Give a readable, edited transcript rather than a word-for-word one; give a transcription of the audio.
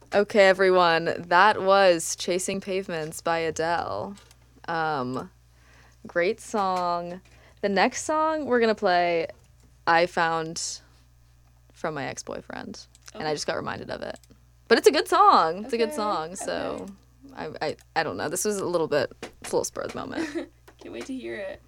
Okay, everyone, that was Chasing Pavements by Adele. Great song. The next song we're going to play, I found from my ex-boyfriend, and I just got reminded of it. But it's a good song. It's a good song, so I don't know. This was a little bit full spur of the moment. Can't wait to hear it.